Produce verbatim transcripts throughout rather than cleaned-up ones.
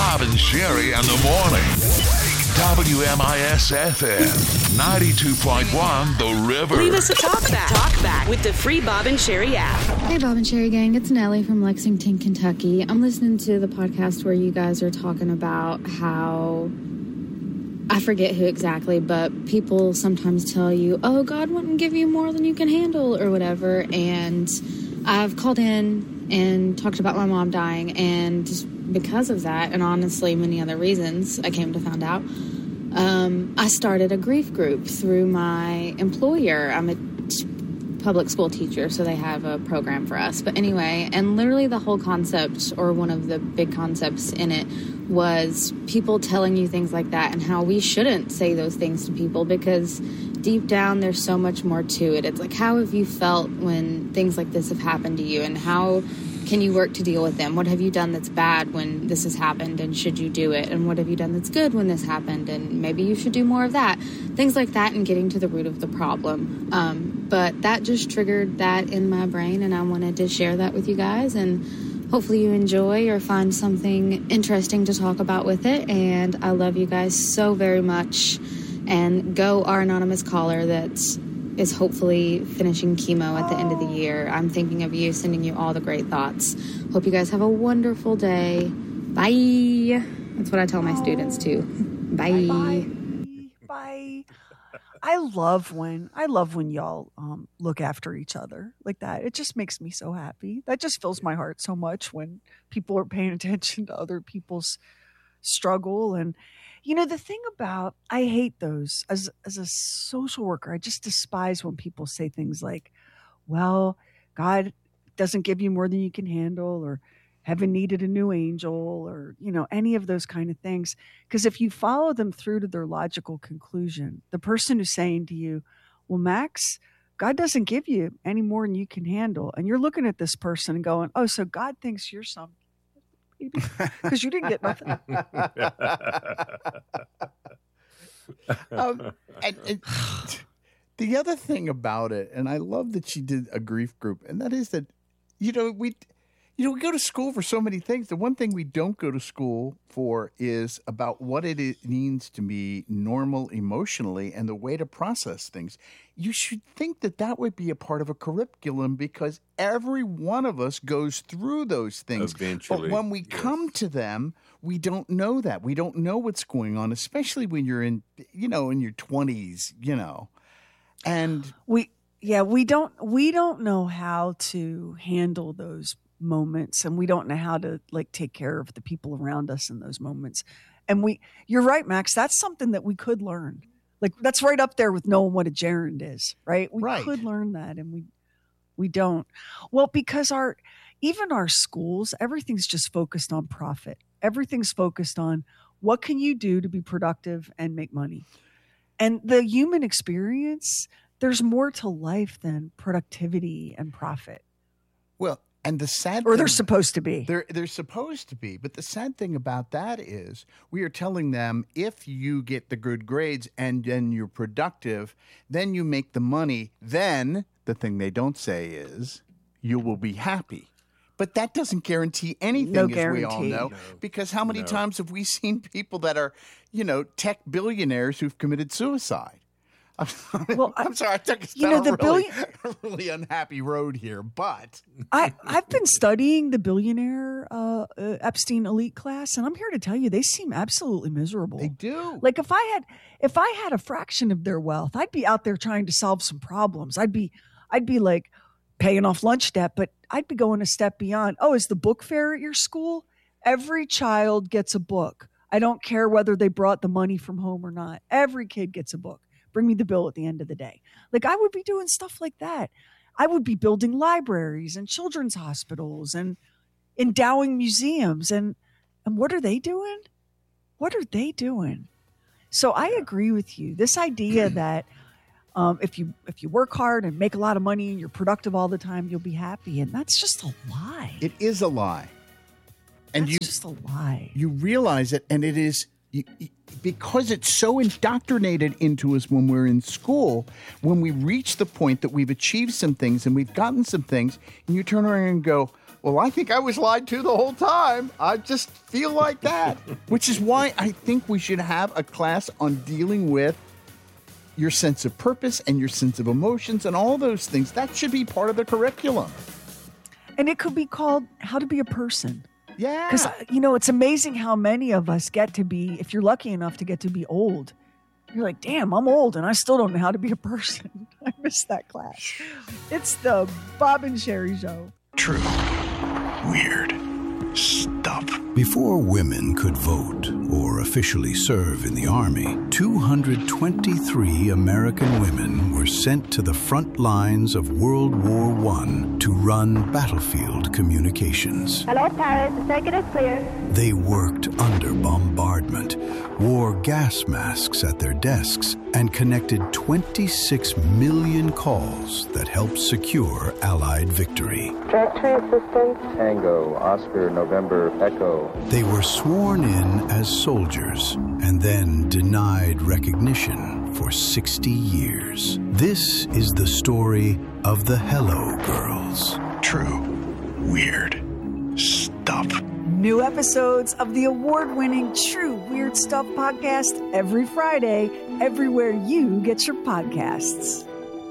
Bob and Sherry in the morning. W M I S F M ninety-two point one The River. Leave us a talk back. Talk back with the free Bob and Sherry app. Hey, Bob and Sherry gang. It's Nellie from Lexington, Kentucky. I'm listening to the podcast where you guys are talking about how, I forget who exactly, but people sometimes tell you, oh, God wouldn't give you more than you can handle or whatever. And I've called in and talked about my mom dying, and because of that, and honestly many other reasons, I came to find out, um, I started a grief group through my employer. I'm a t- public school teacher, so they have a program for us. But anyway, and literally the whole concept, or one of the big concepts in it, was people telling you things like that and how we shouldn't say those things to people, because deep down there's so much more to it. It's like, how have you felt when things like this have happened to you, and how can you work to deal with them? What have you done that's bad when this has happened, and should you do it? And what have you done that's good when this happened, and maybe you should do more of that? Things like that, and getting to the root of the problem. Um, but that just triggered that in my brain, and I wanted to share that with you guys, and hopefully you enjoy or find something interesting to talk about with it. And I love you guys so very much. And go our anonymous caller that's is hopefully finishing chemo at the end of the year. I'm thinking of you, sending you all the great thoughts. Hope you guys have a wonderful day. Bye. That's what I tell my oh. students too. Bye. Bye. Bye. I love when I love when y'all um, look after each other like that. It just makes me so happy. That just fills my heart so much when people are paying attention to other people's struggle. And you know, the thing about, I hate those as as a social worker. I just despise when people say things like, well, God doesn't give you more than you can handle, or heaven needed a new angel, or, you know, any of those kind of things. Because if you follow them through to their logical conclusion, the person who's saying to you, well, Max, God doesn't give you any more than you can handle. And you're looking at this person and going, oh, so God thinks you're some because you didn't get nothing. um, and, and the other thing about it, and I love that she did a grief group, and that is that, you know, we, you know, we go to school for so many things. The one thing we don't go to school for is about what it is, means to be normal emotionally and the way to process things. You should think that that would be a part of a curriculum, because every one of us goes through those things. Eventually, but when we yes. come to them, we don't know that. We don't know what's going on, especially when you're in, you know, in your twenties, you know. And we, yeah, we don't, we don't know how to handle those moments, and we don't know how to like take care of the people around us in those moments. And we, you're right, Max, that's something that we could learn. Like, that's right up there with knowing what a gerund is, right? We right. could learn that, and we we don't. Well, because our even our schools, everything's just focused on profit. Everything's focused on what can you do to be productive and make money. And the human experience, there's more to life than productivity and profit. Well, and the sad or thing, they're supposed to be. They're they're supposed to be. But the sad thing about that is we are telling them, if you get the good grades and then you're productive, then you make the money, then the thing they don't say is you will be happy. But that doesn't guarantee anything, no as guarantee. we all know. No. Because how many No. times have we seen people that are, you know, tech billionaires who've committed suicide? Well, I'm sorry, I took us you down know, a, the really, billion- a really unhappy road here, but I, I've been studying the billionaire uh, uh, Epstein elite class, and I'm here to tell you they seem absolutely miserable. they do. Like if I had if I had a fraction of their wealth, I'd be out there trying to solve some problems. I'd be I'd be like paying off lunch debt, but I'd be going a step beyond. Oh, is the book fair at your school? Every child gets a book. I don't care whether they brought the money from home or not. Every kid gets a book. Bring me the bill at the end of the day. Like, I would be doing stuff like that. I would be building libraries and children's hospitals and endowing museums. And, and what are they doing? What are they doing? So I agree with you. This idea that um, if you if you work hard and make a lot of money and you're productive all the time, you'll be happy. And that's just a lie. It is a lie. And that's you just a lie. You realize it, and it is you, you, because it's so indoctrinated into us when we're in school, when we reach the point that we've achieved some things and we've gotten some things, and you turn around and go, Well, I think I was lied to the whole time. I just feel like that. Which is why I think we should have a class on dealing with your sense of purpose and your sense of emotions and all those things. That should be part of the curriculum. And it could be called How to Be a Person. Yeah. Because, you know, it's amazing how many of us get to be, if you're lucky enough to get to be old, you're like, damn, I'm old and I still don't know how to be a person. I miss that class. It's the Bob and Sherry Show. True. Weird. Stuff. Before women could vote or officially serve in the Army, two hundred twenty-three American women were sent to the front lines of World War One to run battlefield communications. Hello, Paris. The circuit is clear. They worked under bombardment, wore gas masks at their desks, and connected twenty-six million calls that helped secure Allied victory. Directory assistance. Tango, Oscar, November, Echo. They were sworn in as soldiers and then denied recognition for sixty years. This is the story of the Hello Girls. True. Weird. Stuff. New episodes of the award-winning True Weird Stuff podcast every Friday, everywhere you get your podcasts.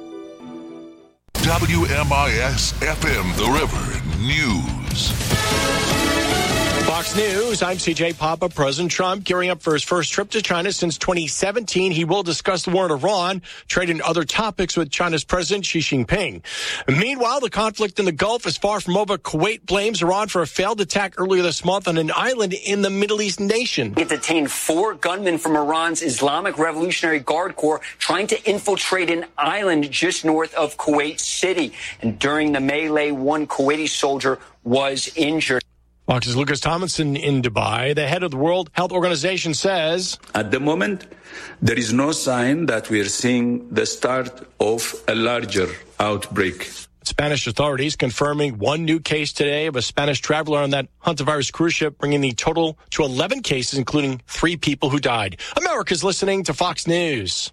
W M I S F M The River News. Fox News, I'm C J Papa. President Trump gearing up for his first trip to China since twenty seventeen. He will discuss the war in Iran, trade, and other topics with China's President Xi Jinping. Meanwhile, the conflict in the Gulf is far from over. Kuwait blames Iran for a failed attack earlier this month on an island in the Middle East nation. It detained four gunmen from Iran's Islamic Revolutionary Guard Corps trying to infiltrate an island just north of Kuwait City. And during the melee, one Kuwaiti soldier was injured. Fox's Lucas Tomlinson in Dubai. The head of the World Health Organization says, at the moment, there is no sign that we are seeing the start of a larger outbreak. Spanish authorities confirming one new case today of a Spanish traveler on that hantavirus cruise ship, bringing the total to eleven cases, including three people who died. America's listening to Fox News.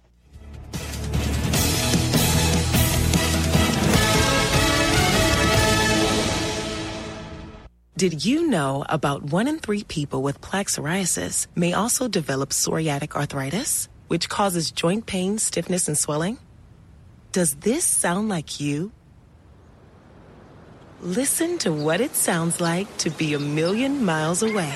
Did you know about one in three people with plaque psoriasis may also develop psoriatic arthritis, which causes joint pain, stiffness, and swelling? Does this sound like you? Listen to what it sounds like to be a million miles away.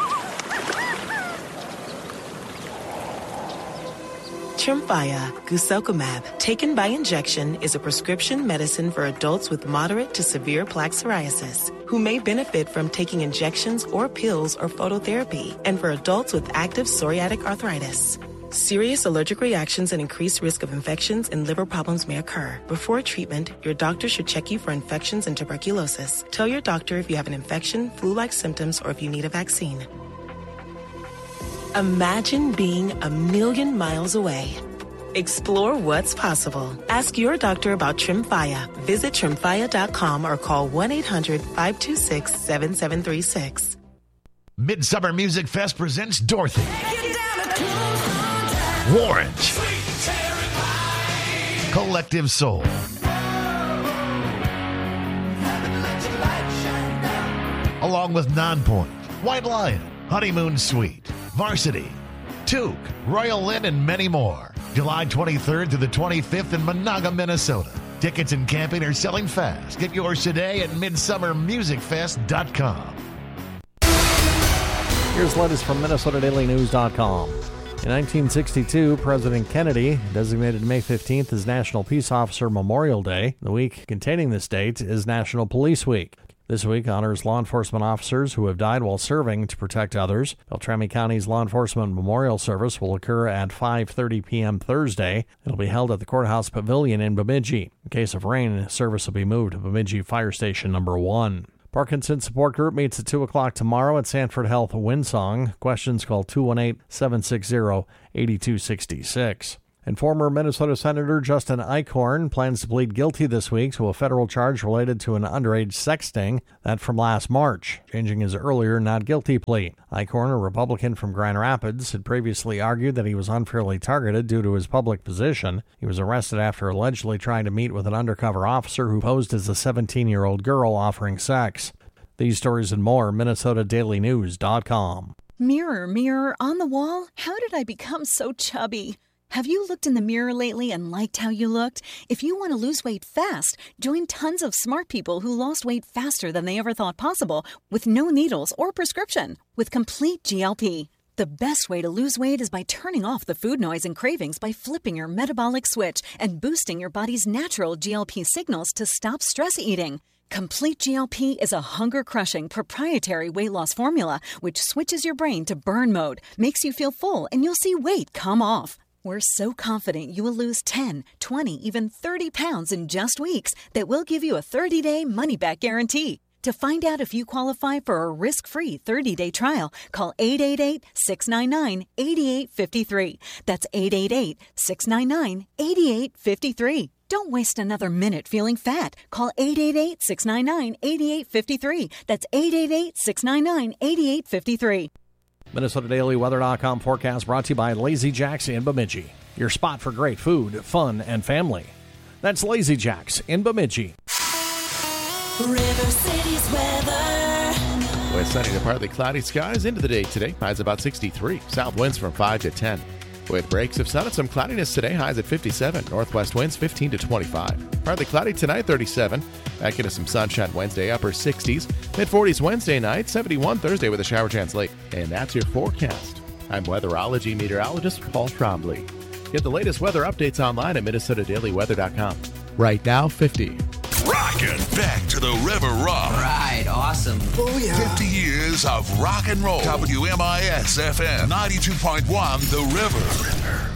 Tremfya guselkumab, taken by injection, is a prescription medicine for adults with moderate to severe plaque psoriasis who may benefit from taking injections or pills or phototherapy, and for adults with active psoriatic arthritis. Serious allergic reactions and increased risk of infections and liver problems may occur. Before treatment, your doctor should check you for infections and tuberculosis. Tell your doctor if you have an infection, flu-like symptoms, or if you need a vaccine. Imagine being a million miles away. Explore what's possible. Ask your doctor about Tremfya. Visit tremfya dot com or call one eight hundred five two six seven seven three six. Midsummer Music Fest presents Dorothy, Warrant, Collective Soul, along with Nonpoint, White Lion, Honeymoon Suite, Varsity, Toque, Royal Lynn, and many more. July twenty-third through the twenty-fifth in Monaga, Minnesota. Tickets and camping are selling fast. Get yours today at midsummer music fest dot com. Here's the latest from Minnesota Daily News dot com. In nineteen sixty-two, President Kennedy designated May fifteenth as National Peace Officer Memorial Day. The week containing this date is National Police Week. This week honors law enforcement officers who have died while serving to protect others. Beltrami County's Law Enforcement Memorial Service will occur at five thirty p.m. Thursday. It'll be held at the Courthouse Pavilion in Bemidji. In case of rain, service will be moved to Bemidji Fire Station number one. Parkinson's Support Group meets at two o'clock tomorrow at Sanford Health Windsong. Questions call two one eight, seven six zero, eight two six six. And former Minnesota Senator Justin Eichhorn plans to plead guilty this week to a federal charge related to an underage sex sting, that from last March, changing his earlier not guilty plea. Eichhorn, a Republican from Grand Rapids, had previously argued that he was unfairly targeted due to his public position. He was arrested after allegedly trying to meet with an undercover officer who posed as a seventeen-year-old girl offering sex. These stories and more, Minnesota Daily News dot com. Mirror, mirror on the wall, how did I become so chubby? Have you looked in the mirror lately and liked how you looked? If you want to lose weight fast, join tons of smart people who lost weight faster than they ever thought possible with no needles or prescription with Complete G L P. The best way to lose weight is by turning off the food noise and cravings by flipping your metabolic switch and boosting your body's natural G L P signals to stop stress eating. Complete G L P is a hunger-crushing proprietary weight loss formula which switches your brain to burn mode, makes you feel full, and you'll see weight come off. We're so confident you will lose ten, twenty, even thirty pounds in just weeks that we'll give you a thirty-day money-back guarantee. To find out if you qualify for a risk-free thirty-day trial, call eight eight eight, six nine nine, eight eight five three. That's eight eight eight, six nine nine, eight eight five three. Don't waste another minute feeling fat. Call eight eight eight, six nine nine, eight eight five three. That's eight eight eight, six nine nine, eight eight five three. Minnesota Daily Weather dot com forecast brought to you by Lazy Jack's in Bemidji, your spot for great food, fun, and family. That's Lazy Jack's in Bemidji. River City's weather. With sunny to partly cloudy skies into the day today, highs about sixty-three. South winds from five to ten. With breaks of sun and some cloudiness today, highs at fifty-seven. Northwest winds fifteen to twenty-five. Partly cloudy tonight, thirty-seven. Back into some sunshine Wednesday, upper sixties. mid-forties Wednesday night, seventy-one Thursday with a shower chance late. And that's your forecast. I'm weatherology meteorologist Paul Trombley. Get the latest weather updates online at Minnesota Daily Weather dot com. Right now, fifty. Rockin' back to the River Rock. Right, awesome. Oh, yeah. fifty years of rock and roll. W M I S F M ninety-two point one, The River.